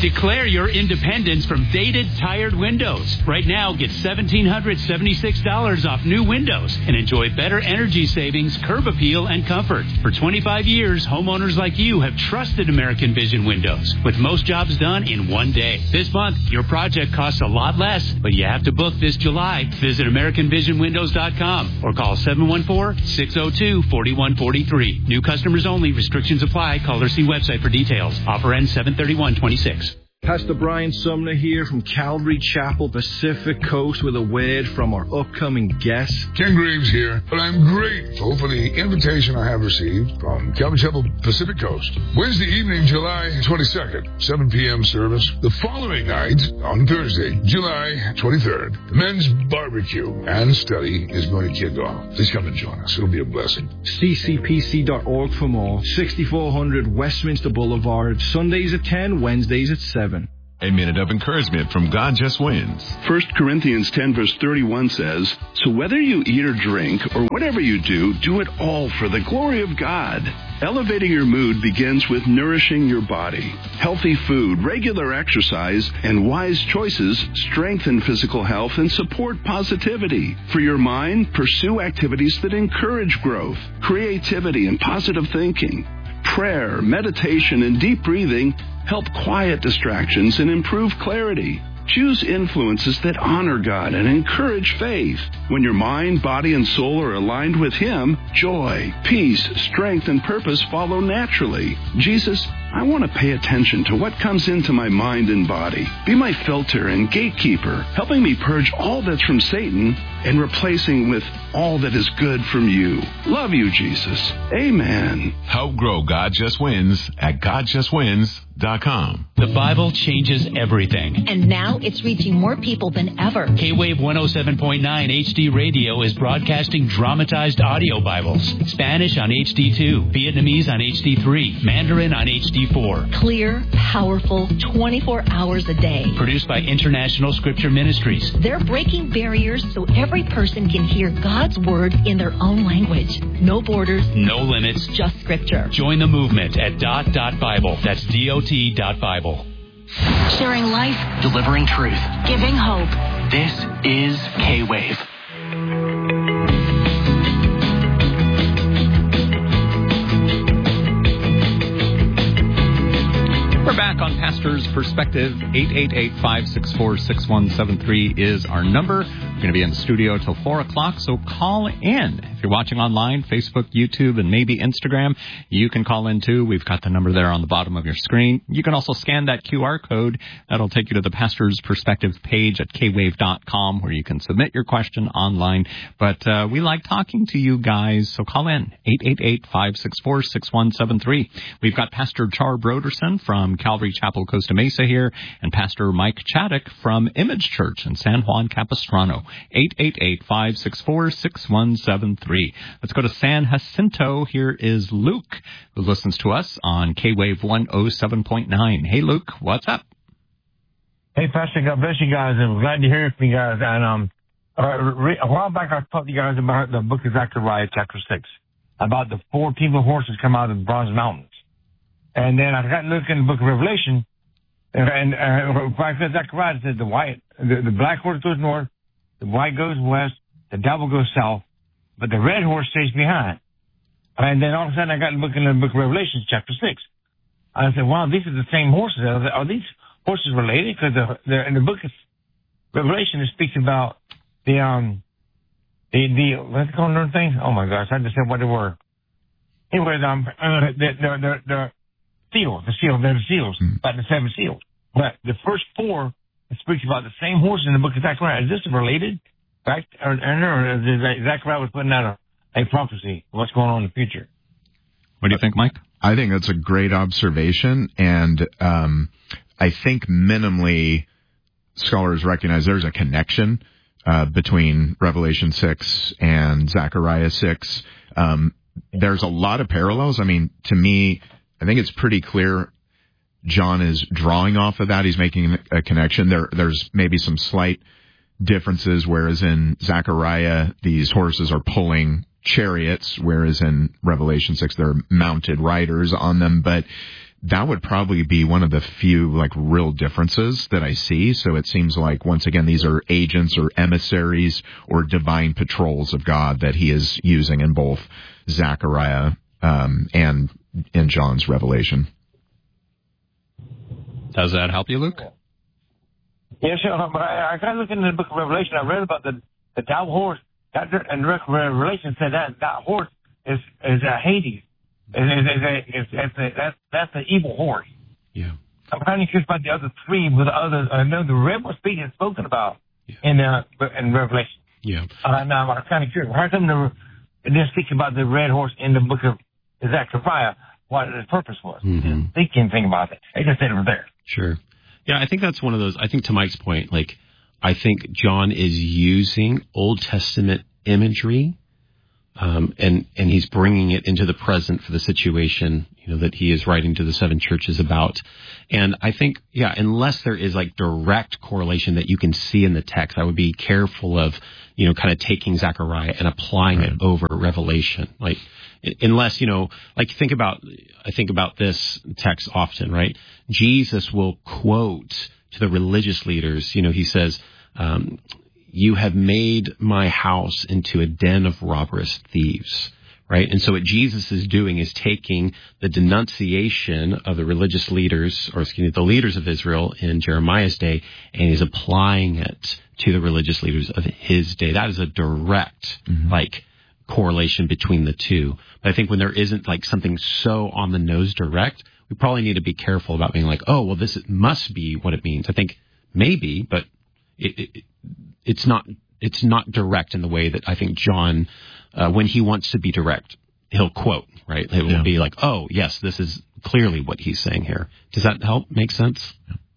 Declare your independence from dated, tired windows. Right now, get $1,776 off new windows and enjoy better energy savings, curb appeal, and comfort. For 25 years, homeowners like you have trusted American Vision Windows, with most jobs done in one day. This month, your project costs a lot less, but you have to book this July. Visit AmericanVisionWindows.com or call 714-602-4143. New customers only. Restrictions apply. Call or see website for details. Offer ends 7/31/26. Pastor Brian Sumner here from Calvary Chapel, Pacific Coast, with a word from our upcoming guest. Ken Graves here, but I'm grateful for the invitation I have received from Calvary Chapel, Pacific Coast. Wednesday evening, July 22nd, 7 p.m. service. The following night, on Thursday, July 23rd, the men's barbecue and study is going to kick off. Please come and join us. It'll be a blessing. ccpc.org for more. 6400 Westminster Boulevard. Sundays at 10, Wednesdays at 7. A minute of encouragement from God Just Wins. 1 Corinthians 10 verse 31 says, "So whether you eat or drink or whatever you do, do it all for the glory of God." Elevating your mood begins with nourishing your body. Healthy food, regular exercise, and wise choices strengthen physical health and support positivity. For your mind, pursue activities that encourage growth, creativity, and positive thinking. Prayer, meditation, and deep breathing help quiet distractions and improve clarity. Choose influences that honor God and encourage faith. When your mind, body, and soul are aligned with Him, joy, peace, strength, and purpose follow naturally. Jesus, I want to pay attention to what comes into my mind and body. Be my filter and gatekeeper, helping me purge all that's from Satan and replacing with all that is good from you. Love you, Jesus. Amen. Help grow God Just Wins at GodJustWins.com. The Bible changes everything. And now it's reaching more people than ever. K-Wave 107.9 HD Radio is broadcasting dramatized audio Bibles. Spanish on HD2, Vietnamese on HD3, Mandarin on HD4. Clear, powerful, 24 hours a day. Produced by International Scripture Ministries. They're breaking barriers so every person can hear God's Word in their own language. No borders. No limits. Just Scripture. Join the movement at .Bible. That's DOT.Bible. Sharing life, delivering truth, giving hope. This is K-Wave. We're back on Pastor's Perspective. 888-564-6173 is our number. We're going to be in the studio till 4 o'clock, so call in. If you're watching online, Facebook, YouTube, and maybe Instagram, you can call in too. We've got the number there on the bottom of your screen. You can also scan that QR code. That'll take you to the Pastor's Perspective page at kwave.com, where you can submit your question online. But we like talking to you guys, so call in. 888-564-6173. We've got Pastor Char Broderson from Calvary Chapel, Costa Mesa here, and Pastor Mike Chaddock from Image Church in San Juan Capistrano. 888-564-6173. Let's go to San Jacinto. Here is Luke, who listens to us on K-Wave 107.9. Hey, Luke, what's up? Hey, Pastor, God bless you guys. I'm glad to hear from you guys. And a while back, I taught you guys about the book of Zechariah, chapter 6, about the 4 people horses come out of the Bronze Mountains. And then I got to look in the book of Revelation, and Zechariah said the black horse goes north, the white goes west, the devil goes south, but the red horse stays behind. And then all of a sudden I got to look in the book of Revelation, chapter 6. I said, wow, these are the same horses. Are these horses related? Because in the book of Revelation, it speaks about the what's called another thing? Oh my gosh, I just said what they were. Anyways, the seals, about the 7 seals. But the first 4, it speaks about the same horse in the book of Zechariah. Is this related? Fact, or Zechariah was putting out a prophecy of what's going on in the future. What do you think, Mike? I think that's a great observation, and I think minimally scholars recognize there's a connection between Revelation 6 and Zechariah 6. There's a lot of parallels. I mean, to me, I think it's pretty clear John is drawing off of that. He's making a connection. There's maybe some slight differences, whereas in Zechariah, these horses are pulling chariots, whereas in Revelation 6, they're mounted riders on them. But that would probably be one of the few like real differences that I see. So it seems like once again these are agents or emissaries or divine patrols of God that he is using in both Zechariah and in John's Revelation. Does that help you, Luke? Yeah, sure. But I kind of look into the book of Revelation. I read about the down horse. And Revelation said that horse is Hades. That's the evil horse. Yeah. I'm kind of curious about the other three. With the others, I know the red horse being is spoken about in Revelation. Yeah. I'm kind of curious. How come they didn't speak about the red horse in the book of Zechariah? What its purpose was? Mm-hmm. They can't think about it. They just said it was there. Sure. Yeah, I think that's one of those. I think to Mike's point, like, I think John is using Old Testament imagery, and he's bringing it into the present for the situation, that he is writing to the seven churches about. And I think, unless there is like direct correlation that you can see in the text, I would be careful of, kind of taking Zechariah and applying it over Revelation. Like, unless, I think about this text often, right? Jesus will quote to the religious leaders, he says, you have made my house into a den of robberous thieves, right? And so what Jesus is doing is taking the denunciation of the religious leaders, the leaders of Israel in Jeremiah's day, and he's applying it to the religious leaders of his day. That is a direct, correlation between the two. But I think when there isn't like something so on the nose direct, we probably need to be careful about being like, oh, well, this must be what it means. I think maybe, but it's not direct in the way that I think John, when he wants to be direct, he'll quote, right? It will be like, oh, yes, this is clearly what he's saying here. Does that help make sense?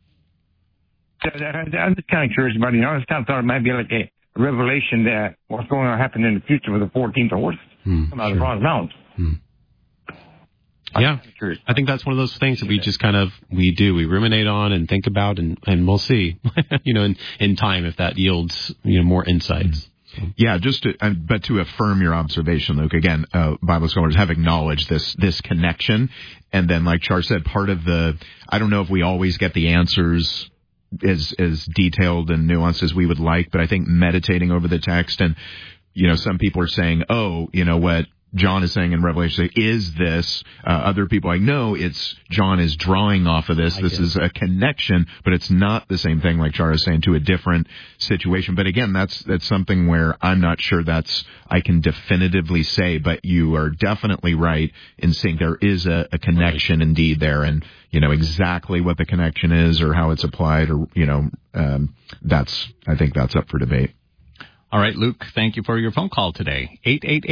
I'm just kind of curious about it. I just kind of thought it might be like a revelation that what's going to happen in the future with the 14th horse come out of the Bronze Mountains. Yeah, I think that's one of those things that we just we ruminate on and think about, and we'll see, in time if that yields, more insights. Yeah, but to affirm your observation, Luke, again, Bible scholars have acknowledged this connection. And then, like Char said, part of I don't know if we always get the answers as detailed and nuanced as we would like, but I think meditating over the text and, some people are saying, oh, what John is saying in Revelation, is this, other people like, no, it's John is drawing off of this. This is a connection, but it's not the same thing, like Char is saying, to a different situation. But again, that's something where I'm not sure I can definitively say, but you are definitely right in saying there is a connection indeed there, and, exactly what the connection is or how it's applied or, I think that's up for debate. All right, Luke, thank you for your phone call today.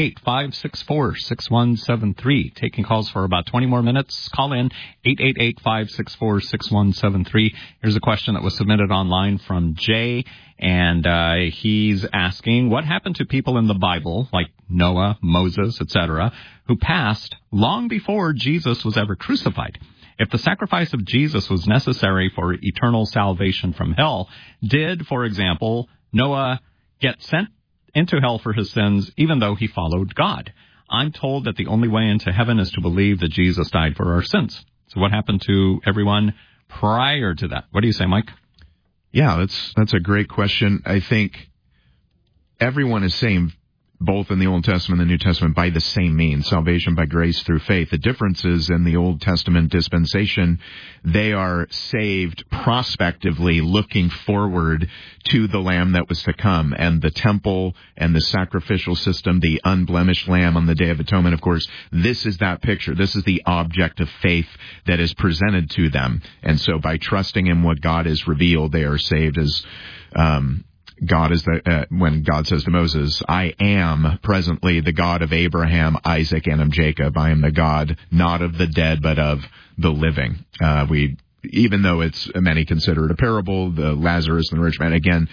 888-564-6173. Taking calls for about 20 more minutes. Call in 888-564-6173. Here's a question that was submitted online from Jay, and he's asking, what happened to people in the Bible, like Noah, Moses, etc., who passed long before Jesus was ever crucified? If the sacrifice of Jesus was necessary for eternal salvation from hell, did, for example, Noah get sent into hell for his sins, even though he followed God? I'm told that the only way into heaven is to believe that Jesus died for our sins. So what happened to everyone prior to that? What do you say, Mike? Yeah, that's a great question. I think everyone is saved, both in the Old Testament and the New Testament, by the same means, salvation by grace through faith. The difference is in the Old Testament dispensation, they are saved prospectively, looking forward to the Lamb that was to come, and the temple and the sacrificial system, the unblemished Lamb on the Day of Atonement. Of course, this is that picture. This is the object of faith that is presented to them. And so by trusting in what God has revealed, they are saved as God is when God says to Moses, I am presently the God of Abraham, Isaac, and of Jacob. I am the God not of the dead, but of the living. Even though many consider it a parable, the Lazarus and the rich man, again,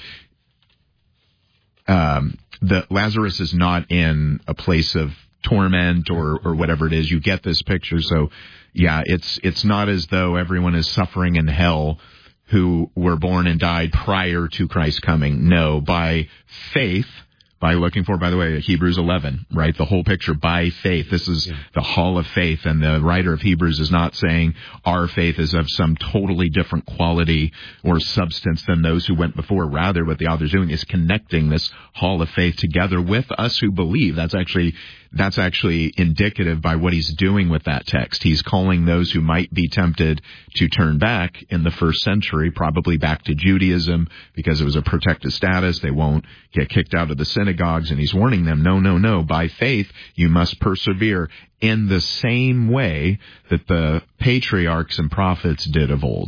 the Lazarus is not in a place of torment or whatever it is. You get this picture. So yeah, it's not as though everyone is suffering in hell who were born and died prior to Christ's coming. No, by faith by looking for, by the way, Hebrews 11, right? The whole picture by faith. This is the hall of faith, and the writer of Hebrews is not saying our faith is of some totally different quality or substance than those who went before. Rather, what the author's doing is connecting this hall of faith together with us who believe. That's actually indicative by what he's doing with that text. He's calling those who might be tempted to turn back in the first century, probably back to Judaism, because it was a protected status. They won't get kicked out of the synagogues. And he's warning them, no. By faith, you must persevere in the same way that the patriarchs and prophets did of old.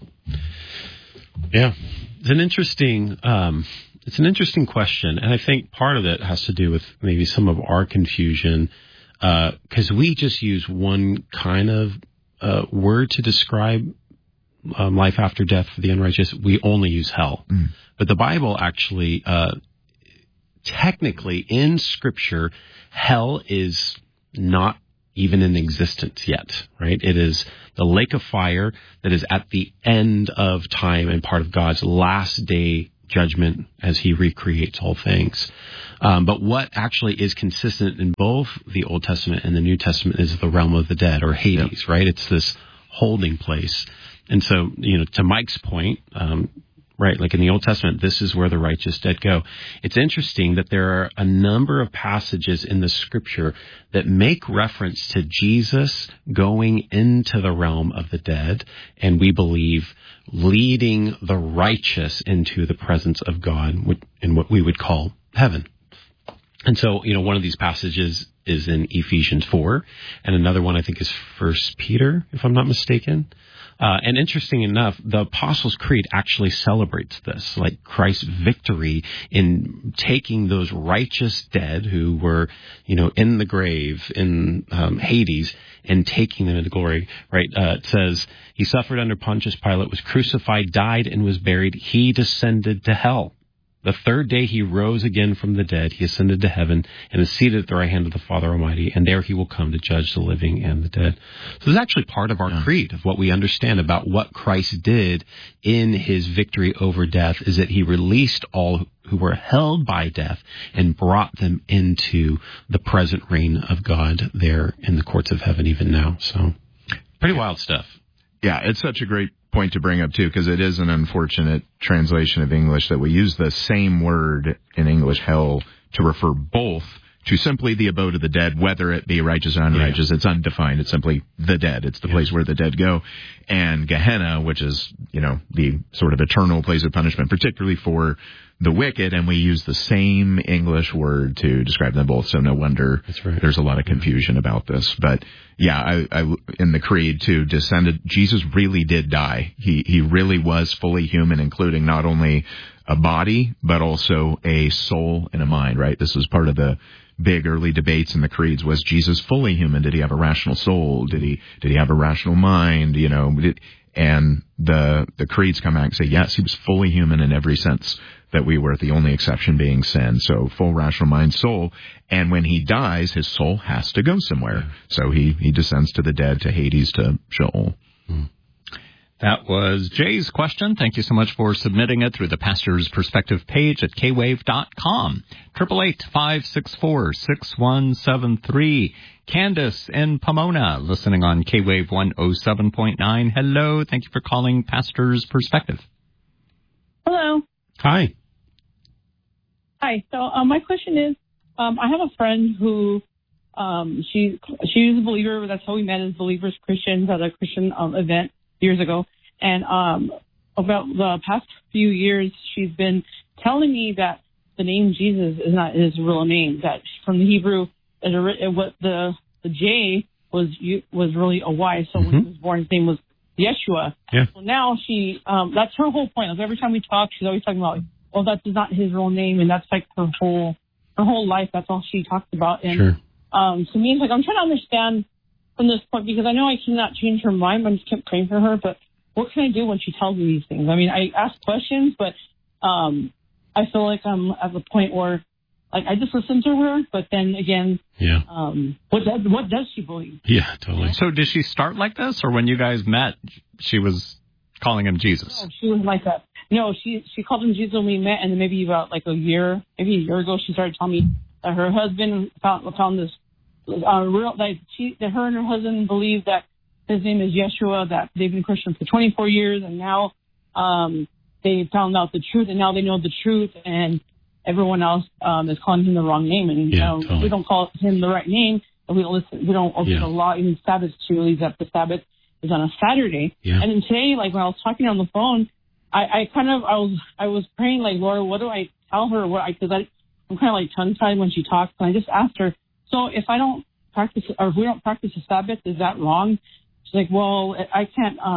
Yeah. It's an interesting question, and I think part of it has to do with maybe some of our confusion, because we just use one kind of word to describe life after death for the unrighteous. We only use hell. But the Bible actually, technically in Scripture, hell is not even in existence yet, right? It is the lake of fire that is at the end of time and part of God's last day judgment as he recreates all things. But what actually is consistent in both the Old Testament and the New Testament is the realm of the dead, or Hades, right? It's this holding place. And so, to Mike's point, right, like in the Old Testament, this is where the righteous dead go. It's interesting that there are a number of passages in the Scripture that make reference to Jesus going into the realm of the dead, and we believe leading the righteous into the presence of God in what we would call heaven. And so, one of these passages is in Ephesians 4, and another one I think is 1 Peter, if I'm not mistaken. And interesting enough, the Apostles' Creed actually celebrates this, like Christ's victory in taking those righteous dead who were, in the grave, in Hades, and taking them into glory, right? It says, he suffered under Pontius Pilate, was crucified, died, and was buried. He descended to hell. The third day he rose again from the dead. He ascended to heaven and is seated at the right hand of the Father Almighty, and there he will come to judge the living and the dead. So this is actually part of our creed, of what we understand about what Christ did in his victory over death, is that he released all who were held by death and brought them into the present reign of God there in the courts of heaven even now. So pretty wild stuff. Yeah, it's such a great point to bring up, too, because it is an unfortunate translation of English that we use the same word in English, hell, to refer both to simply the abode of the dead, whether it be righteous or unrighteous. It's undefined. It's simply the dead. It's the place where the dead go. And Gehenna, which is, the sort of eternal place of punishment, particularly for the wicked, and we use the same English word to describe them both, so no wonder there's a lot of confusion about this. But yeah, I in the Creed too, Jesus really did die. He really was fully human, including not only a body, but also a soul and a mind, right? This was part of the big early debates in the creeds. Was Jesus fully human? Did he have a rational soul? Did he have a rational mind? And the creeds come back and say, yes, he was fully human in every sense that we were, the only exception being sin. So full rational mind, soul. And when he dies, his soul has to go somewhere. So he descends to the dead, to Hades, to Sheol. That was Jay's question. Thank you so much for submitting it through the Pastor's Perspective page at kwave.com. 888-564-6173. Candace in Pomona, listening on K-Wave 107.9. Hello. Thank you for calling Pastor's Perspective. Hello. Hi. Hi. So my question is, I have a friend who she's a believer. That's how we met as believers, Christians, at a Christian event years ago. And about the past few years, she's been telling me that the name Jesus is not his real name. That from the Hebrew, what the J was really a Y. So when he was born, his name was Yeshua. Yeah. So now she, that's her whole point. Like every time we talk, she's always talking about, well, that's not his real name, and that's like her whole life. That's all she talks about. And to me, it's like I'm trying to understand from this point, because I know I cannot change her mind, but I just kept praying for her. But what can I do when she tells me these things? I mean, I ask questions, but I feel like I'm at the point where, like, I just listen to her, but then again, what does she believe? Yeah, totally. So did she start like this, or when you guys met, she was calling him Jesus? No, she was like that. she called him Jesus when we met, and then maybe about like a year ago, she started telling me that her husband found this that her and her husband believe that his name is Yeshua, that they've been Christian for 24 years, and now they found out the truth, and now they know the truth, and everyone else is calling him the wrong name, and totally. We don't call him the right name, and we don't obey the law. Even Sabbath, she believes that the Sabbath is on a Saturday. Yeah. And then today, like when I was talking on the phone, I was praying like, Lord, what do I tell her? Because I'm kind of like tongue-tied when she talks, and I just asked her, so if I don't practice, or if we don't practice the Sabbath, is that wrong? She's like, well, I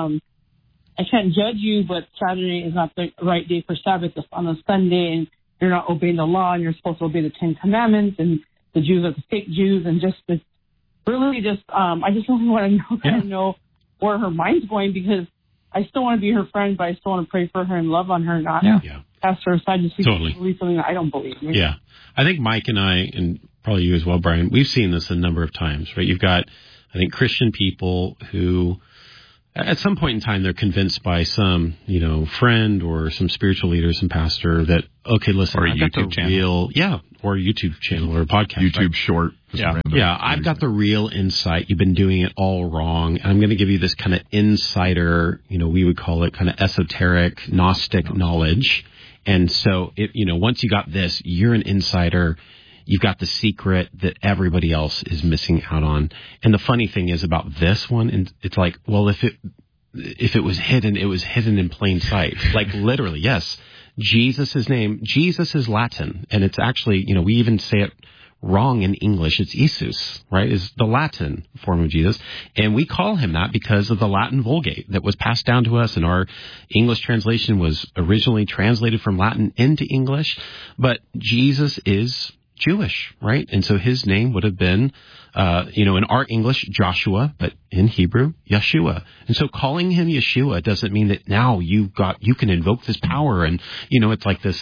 can't judge you, but Saturday is not the right day for Sabbath. It's on a Sunday, and you're not obeying the law, and you're supposed to obey the 10 Commandments, and the Jews are the fake Jews, and I just really want to know where her mind's going, because I still want to be her friend, but I still want to pray for her and love on her, not cast her aside just because she believes something that I don't believe. Right? Yeah. I think Mike and I, and probably you as well, Brian, we've seen this a number of times, right? You've got, I think, Christian people who, at some point in time, they're convinced by some, friend or some spiritual leader, some pastor that, okay, listen, or a I've YouTube got the channel. or a YouTube channel or a podcast. YouTube short. I've got the real insight. You've been doing it all wrong. And I'm going to give you this kind of insider, we would call it kind of esoteric, Gnostic knowledge. And so, once you got this, you're an insider. You've got the secret that everybody else is missing out on. And the funny thing is about this one, and it's like, well, if it was hidden, it was hidden in plain sight. Like literally, yes. Jesus' name, Jesus is Latin. And it's actually, we even say it wrong in English. It's Jesus, right? Is the Latin form of Jesus. And we call him that because of the Latin Vulgate that was passed down to us. And our English translation was originally translated from Latin into English. But Jesus is Jewish, right? And so his name would have been, in our English, Joshua, but in Hebrew, Yeshua. And so calling him Yeshua doesn't mean that now you can invoke this power and, it's like this,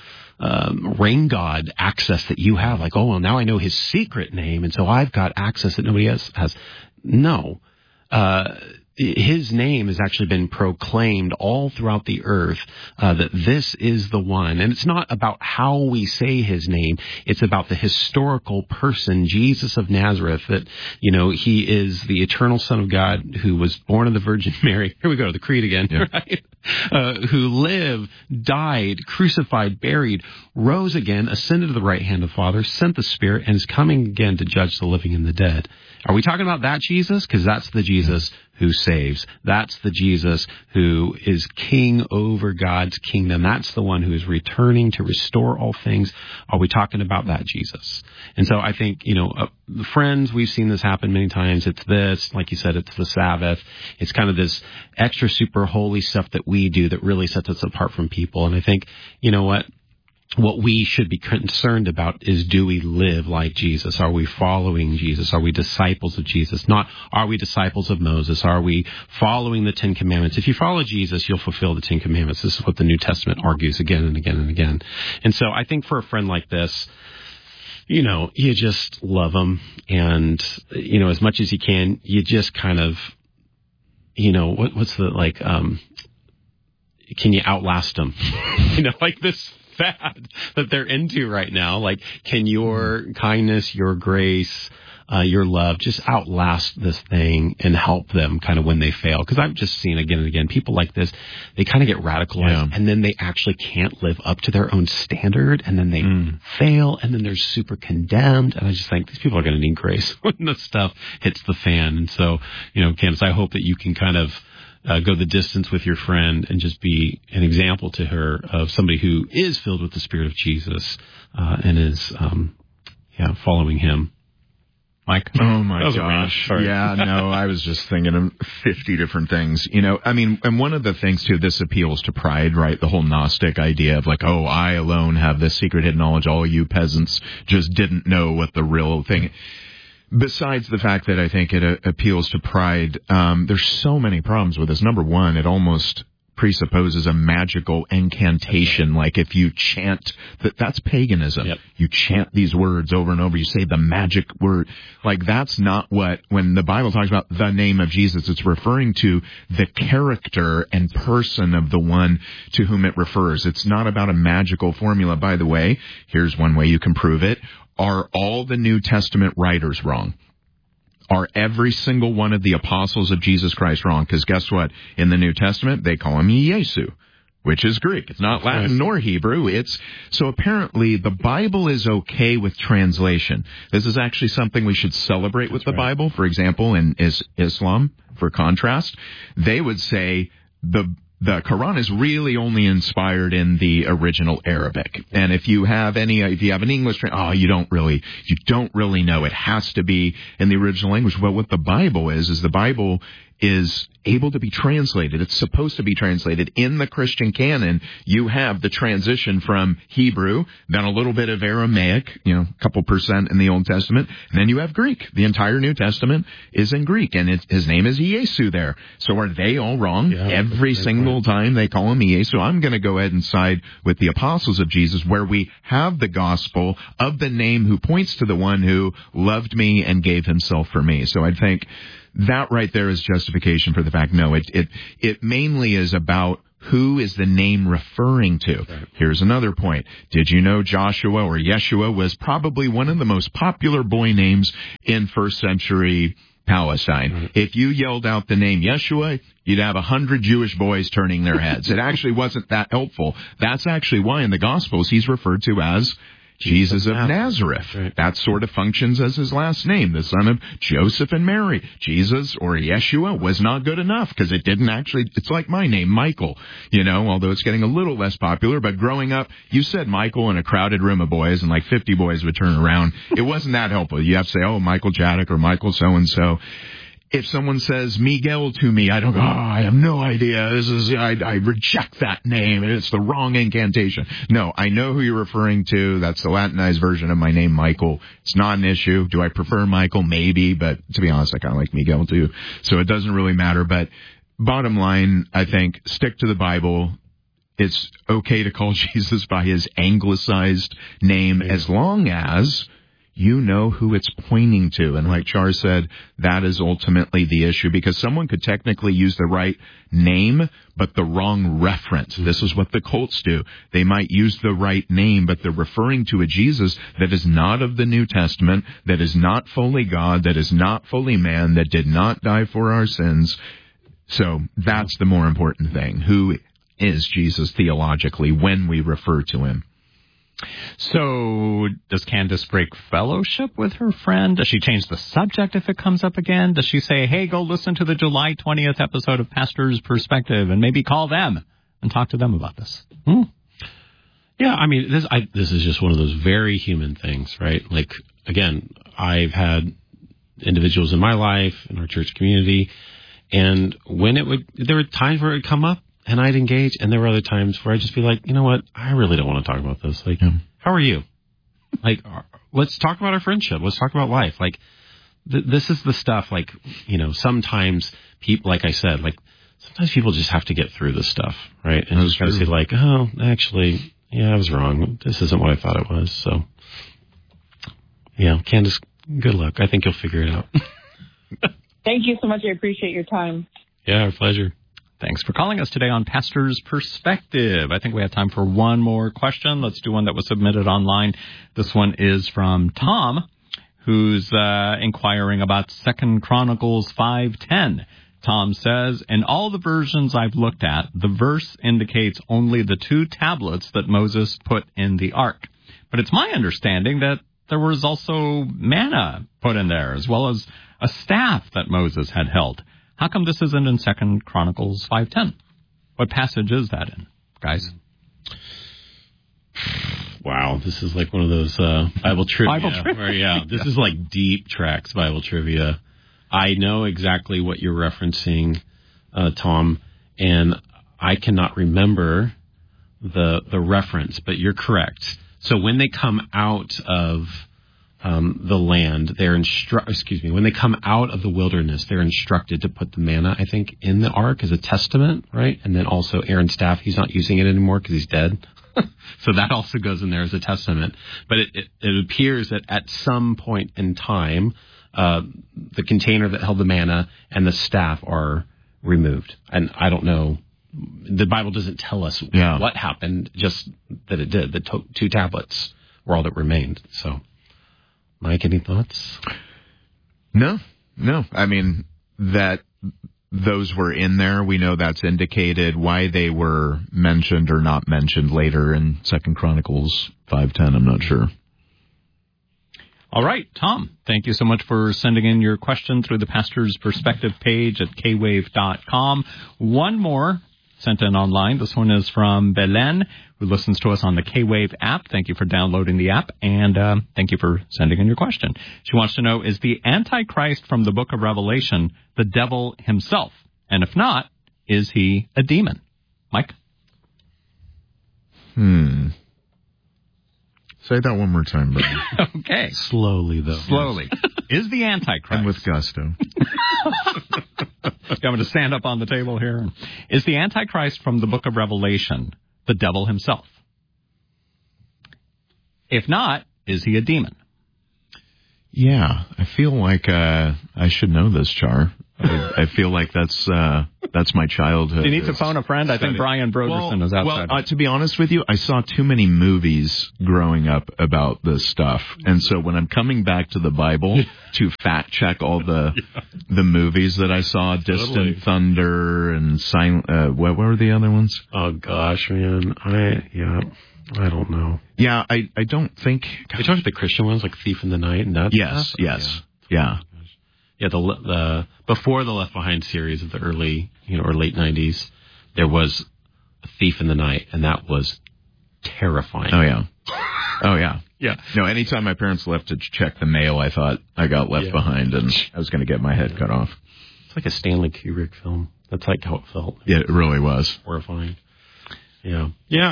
rain god access that you have. Like, oh, well, now I know his secret name, and so I've got access that nobody else has. No. His name has actually been proclaimed all throughout the earth, that this is the one. And it's not about how we say his name. It's about the historical person, Jesus of Nazareth, that, he is the eternal Son of God who was born of the Virgin Mary. Here we go, the creed again, right? Who lived, died, crucified, buried, rose again, ascended to the right hand of the Father, sent the Spirit, and is coming again to judge the living and the dead. Are we talking about that Jesus? Because that's the Jesus who saves. That's the Jesus who is king over God's kingdom. That's the one who is returning to restore all things. Are we talking about that Jesus? And so I think, friends, we've seen this happen many times. It's this, like you said, it's the Sabbath. It's kind of this extra super holy stuff that we do that really sets us apart from people. And I think, what we should be concerned about is, do we live like Jesus? Are we following Jesus? Are we disciples of Jesus? Not, are we disciples of Moses? Are we following the 10 Commandments? If you follow Jesus, you'll fulfill the 10 Commandments. This is what the New Testament argues again and again and again. And so I think for a friend like this, you just love them. And, as much as you can, you just kind of, what's the, like, can you outlast them? Like this fad that they're into right now. Like, can your kindness, your grace, your love just outlast this thing and help them kind of when they fail? Because I've just seen again and again people like this, they kind of get radicalized and then they actually can't live up to their own standard, and then they fail, and then they're super condemned. And I just think these people are going to need grace when the stuff hits the fan. And so, Candace, I hope that you can kind of go the distance with your friend and just be an example to her of somebody who is filled with the Spirit of Jesus and is, following him. Mike? Oh, my gosh. Yeah, no, I was just thinking of 50 different things. And one of the things, too, this appeals to pride, right? The whole Gnostic idea of like, oh, I alone have this secret hidden knowledge. All you peasants just didn't know what the real thing. Besides the fact that I think it appeals to pride, there's so many problems with this. Number one, it almost presupposes a magical incantation. Like if you chant, that's paganism. Yep. You chant these words over and over. You say the magic word. Like that's not what, when the Bible talks about the name of Jesus, it's referring to the character and person of the one to whom it refers. It's not about a magical formula. By the way, here's one way you can prove it. Are all the New Testament writers wrong? Are every single one of the apostles of Jesus Christ wrong? Because guess what? In the New Testament, they call him Yesu, which is Greek. It's not Latin nor Hebrew. So apparently the Bible is okay with translation. This is actually something we should celebrate with the Bible. For example, in Islam, for contrast, they would say the Quran is really only inspired in the original Arabic. And if you have an English, you don't really know. It has to be in the original language. Well, what the Bible is the Bible is able to be translated. It's supposed to be translated. In the Christian canon, you have the transition from Hebrew, then a little bit of Aramaic, a couple percent in the Old Testament, and then you have Greek. The entire New Testament is in Greek, and his name is Yesu there. So are they all wrong? Yeah, every single time they call him Yesu? I'm going to go ahead and side with the apostles of Jesus, where we have the gospel of the name who points to the one who loved me and gave himself for me. So I think that right there is justification for the fact, no, it mainly is about who is the name referring to. Right. Here's another point. Did you know Joshua or Yeshua was probably one of the most popular boy names in first century Palestine? Mm-hmm. If you yelled out the name Yeshua, you'd have 100 Jewish boys turning their heads. It actually wasn't that helpful. That's actually why in the Gospels he's referred to as Jesus of Nazareth. Right. That sort of functions as his last name, the son of Joseph and Mary. Jesus or Yeshua was not good enough because it didn't actually, it's like my name, Michael, although it's getting a little less popular. But growing up, you said Michael in a crowded room of boys and like 50 boys would turn around. It wasn't that helpful. You have to say, oh, Michael Jaddock or Michael so-and-so. If someone says Miguel to me, I don't go, I have no idea. I reject that name, and it's the wrong incantation. No, I know who you're referring to. That's the Latinized version of my name, Michael. It's not an issue. Do I prefer Michael? Maybe, but to be honest, I kind of like Miguel too. So it doesn't really matter. But bottom line, I think, stick to the Bible. It's okay to call Jesus by his anglicized name as long as you know who it's pointing to. And like Char said, that is ultimately the issue, because someone could technically use the right name, but the wrong reference. This is what the cults do. They might use the right name, but they're referring to a Jesus that is not of the New Testament, that is not fully God, that is not fully man, that did not die for our sins. So that's the more important thing. Who is Jesus theologically when we refer to him? So, does Candace break fellowship with her friend? Does she change the subject if it comes up again? Does she say, hey, go listen to the July 20th episode of Pastor's Perspective and maybe call them and talk to them about this? Yeah, I mean, this is just one of those very human things, right? Like, again, I've had individuals in my life, in our church community, and there were times where it would come up, and I'd engage, and there were other times where I'd just be like, you know what, I really don't want to talk about this. Like, how are you? Like, let's talk about our friendship. Let's talk about life. Like, this is the stuff, like, sometimes people, like I said, like, sometimes people just have to get through this stuff, right? And just kind of say, like, oh, actually, yeah, I was wrong. This isn't what I thought it was. So, yeah, Candace, good luck. I think you'll figure it out. Thank you so much. I appreciate your time. Yeah, our pleasure. Thanks for calling us today on Pastor's Perspective. I think we have time for one more question. Let's do one that was submitted online. This one is from Tom, who's inquiring about 2 Chronicles 5:10. Tom says, in all the versions I've looked at, the verse indicates only the 2 tablets that Moses put in the ark. But it's my understanding that there was also manna put in there, as well as a staff that Moses had held. How come this isn't in 2 Chronicles 5:10? What passage is that in, guys? Wow, this is like one of those Bible trivia. This is like deep tracks Bible trivia. I know exactly what you're referencing, Tom, and I cannot remember the reference, but you're correct. So when they come out of the land, when they come out of the wilderness, they're instructed to put the manna, I think, in the ark as a testament, right? And then also Aaron's staff, he's not using it anymore because he's dead. So that also goes in there as a testament. But it appears that at some point in time, the container that held the manna and the staff are removed. And I don't know. The Bible doesn't tell us what happened, just that it did. The 2 tablets were all that remained. So, Mike, any thoughts? No. I mean, that those were in there. We know that's indicated. Why they were mentioned or not mentioned later in 2 Chronicles 5:10, I'm not sure. All right, Tom, thank you so much for sending in your question through the Pastor's Perspective page at kwave.com. One more sent in online. This one is from Belen, who listens to us on the K-Wave app. Thank you for downloading the app, and thank you for sending in your question. She wants to know, is the Antichrist from the book of Revelation the devil himself? And if not, is he a demon? Mike? Say that one more time, Brian. Okay. Slowly, though. Slowly. Is the Antichrist... And with gusto. You want me to stand up on the table here? Is the Antichrist from the book of Revelation the devil himself? If not, is he a demon? Yeah, I feel like I should know this, Char. I feel like that's my childhood. You need to phone a friend. I think Brian Broderson is outside. Well, to be honest with you, I saw too many movies growing up about this stuff, and so when I'm coming back to the Bible to fact check all the movies that I saw, Distant Thunder and Silent. What were the other ones? Oh gosh, man, I don't know. Yeah, I don't think. Are you talking about the Christian ones like Thief in the Night and that? Yes. Yeah. Yeah, the before the Left Behind series of the early, or late 90s, there was a Thief in the Night, and that was terrifying. Oh yeah. Yeah. No, anytime my parents left to check the mail, I thought I got left behind, and I was going to get my head cut off. It's like a Stanley Kubrick film. That's like how it felt. Yeah, it really was horrifying. Yeah.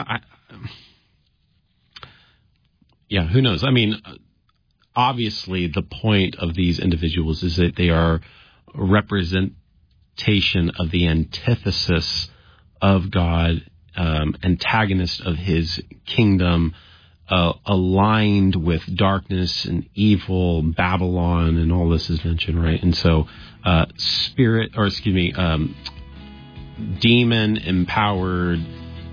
Yeah. Who knows? I mean, obviously, the point of these individuals is that they are a representation of the antithesis of God, antagonist of his kingdom, aligned with darkness and evil, Babylon, and all this is mentioned, right? And so, demon-empowered,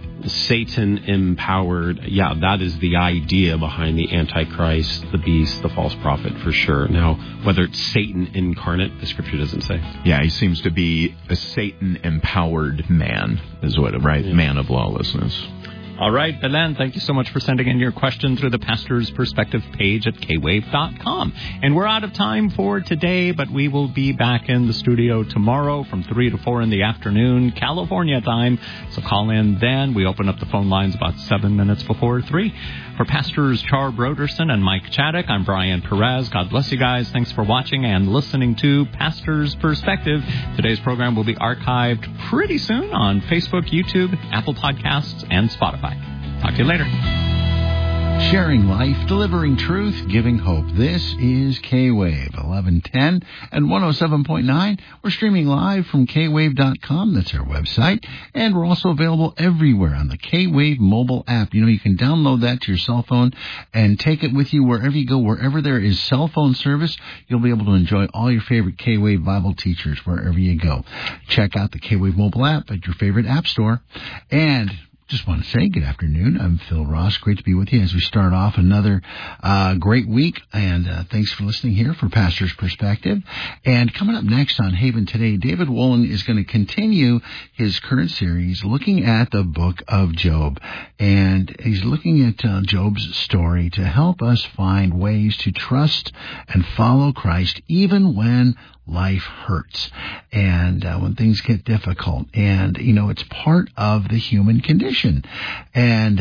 Satan-empowered, that is the idea behind the Antichrist, the beast, the false prophet, for sure. Now, whether it's Satan incarnate, the scripture doesn't say. Yeah, he seems to be a Satan-empowered man, is what, right? Yeah. Man of lawlessness. All right, Belen, thank you so much for sending in your question through the Pastor's Perspective page at kwave.com. And we're out of time for today, but we will be back in the studio tomorrow from 3 to 4 in the afternoon, California time. So call in then. We open up the phone lines about 7 minutes before 3. For Pastors Char Broderson and Mike Chaddock, I'm Brian Perez. God bless you guys. Thanks for watching and listening to Pastor's Perspective. Today's program will be archived pretty soon on Facebook, YouTube, Apple Podcasts, and Spotify. Talk to you later. Sharing life, delivering truth, giving hope. This is K-Wave 1110 and 107.9. We're streaming live from kwave.com. That's our website. And we're also available everywhere on the K-Wave mobile app. You can download that to your cell phone and take it with you wherever you go. Wherever there is cell phone service, you'll be able to enjoy all your favorite K-Wave Bible teachers wherever you go. Check out the K-Wave mobile app at your favorite app store. And just want to say good afternoon. I'm Phil Ross. Great to be with you as we start off another great week. And thanks for listening here for Pastor's Perspective. And coming up next on Haven Today, David Wolin is going to continue his current series looking at the book of Job. And he's looking at Job's story to help us find ways to trust and follow Christ even when life hurts and when things get difficult. And, it's part of the human condition. And,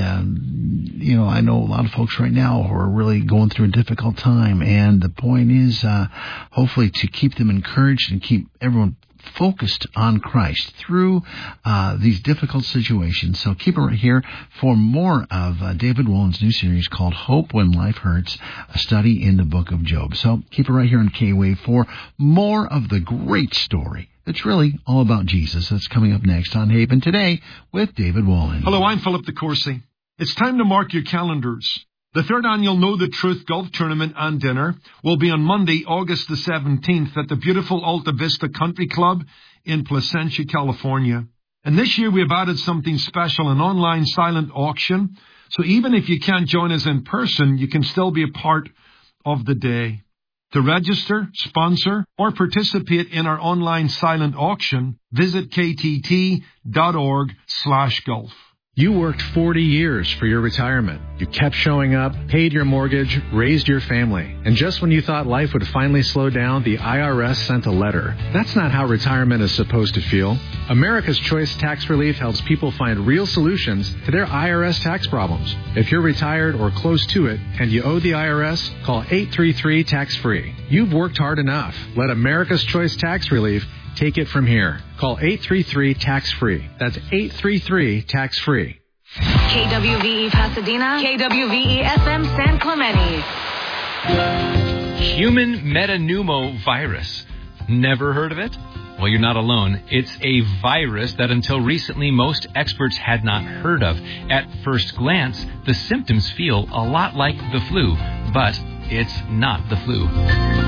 I know a lot of folks right now who are really going through a difficult time. And the point is, hopefully to keep them encouraged and keep everyone focused on Christ through these difficult situations. So keep it right here for more of David Wollen's new series called Hope When Life Hurts, a study in the book of Job. So keep it right here on K-Wave for more of the great story. It's really all about Jesus. That's coming up next on Haven Today with David Wollen. Hello, I'm Philip DeCourcy. It's time to mark your calendars. The third annual Know the Truth Golf Tournament and Dinner will be on Monday, August the 17th at the beautiful Alta Vista Country Club in Placentia, California. And this year we have added something special, an online silent auction. So even if you can't join us in person, you can still be a part of the day. To register, sponsor, or participate in our online silent auction, visit ktt.org/golf. You worked 40 years for your retirement. You kept showing up, paid your mortgage, raised your family. And just when you thought life would finally slow down, the IRS sent a letter. That's not how retirement is supposed to feel. America's Choice Tax Relief helps people find real solutions to their IRS tax problems. If you're retired or close to it and you owe the IRS, call 833-TAX-FREE. You've worked hard enough. Let America's Choice Tax Relief take it from here. Call 833-TAX-FREE. That's 833-TAX-FREE. KWVE Pasadena, KWVE FM San Clemente. Human metapneumovirus. Never heard of it? Well, you're not alone. It's a virus that until recently most experts had not heard of. At first glance, the symptoms feel a lot like the flu, but it's not the flu.